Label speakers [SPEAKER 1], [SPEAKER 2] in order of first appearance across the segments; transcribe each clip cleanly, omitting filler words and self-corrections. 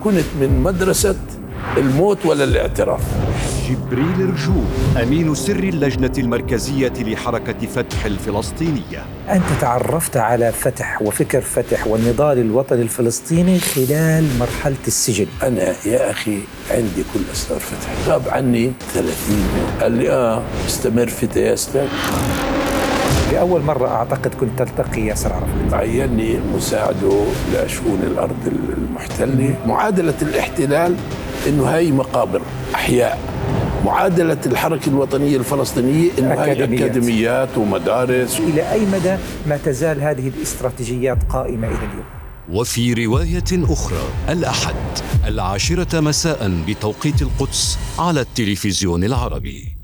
[SPEAKER 1] كنت من مدرسة الموت ولا الاعتراف.
[SPEAKER 2] جبريل رجوب أمين سر اللجنة المركزية لحركة فتح الفلسطينية.
[SPEAKER 3] أنت تعرفت على فتح وفكر فتح والنضال الوطني الفلسطيني خلال مرحلة السجن.
[SPEAKER 1] أنا يا أخي عندي كل أسرار فتح، غاب عني 30 يوم. قال لي استمر في يا أستاذ.
[SPEAKER 3] لأول مرة أعتقد كنت تلتقي ياسر عرفات.
[SPEAKER 1] عيني مساعده لشؤون الأرض المحتلة. معادلة الاحتلال إنه هاي مقابر أحياء، معادلة الحركة الوطنية الفلسطينية إنه هاي أكاديميات ومدارس.
[SPEAKER 3] إلى أي مدى ما تزال هذه الاستراتيجيات قائمة إلى اليوم؟
[SPEAKER 2] وفي رواية أخرى الأحد 10 مساء بتوقيت القدس على التلفزيون العربي.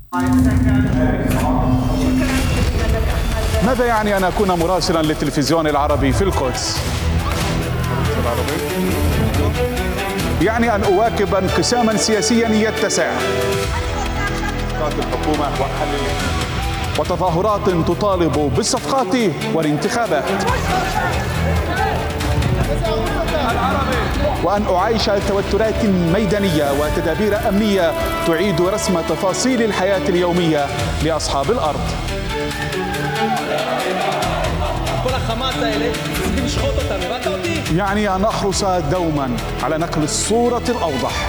[SPEAKER 4] ماذا يعني أن أكون مراسلاً للتلفزيون العربي في القدس؟ يعني أن أواكب انقساماً سياسياً يتسع، الحكومة وتظاهرات تطالب بالصفقات والانتخابات، وأن أعيش توترات ميدانية وتدابير أمنية تعيد رسم تفاصيل الحياة اليومية لأصحاب الأرض. يعني أن أحرص دوما على نقل الصورة الأوضح.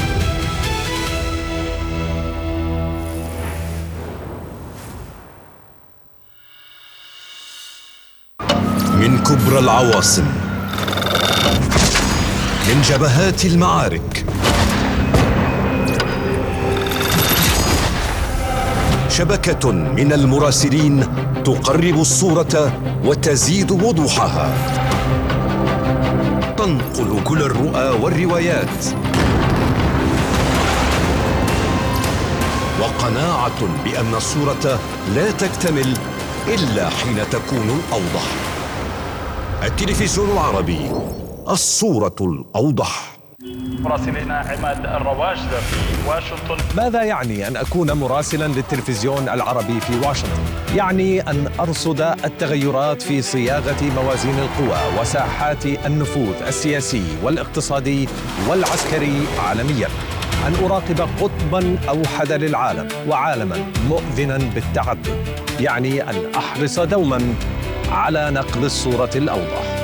[SPEAKER 2] من كبرى العواصم، من جبهات المعارك، شبكة من المراسلين تقرب الصورة وتزيد وضوحها، تنقل كل الرؤى والروايات، وقناعة بأن الصورة لا تكتمل إلا حين تكون الأوضح. التلفزيون العربي، الصورة الأوضح.
[SPEAKER 5] مراسلنا عماد الرواشدة في واشنطن.
[SPEAKER 6] ماذا يعني أن أكون مراسلاً للتلفزيون العربي في واشنطن؟ يعني أن أرصد التغيرات في صياغة موازين القوى وساحات النفوذ السياسي والاقتصادي والعسكري عالمياً، أن أراقب قطباً أوحد للعالم وعالماً مؤذناً بالتعدد، يعني أن أحرص دوماً على نقل الصورة الأوضح.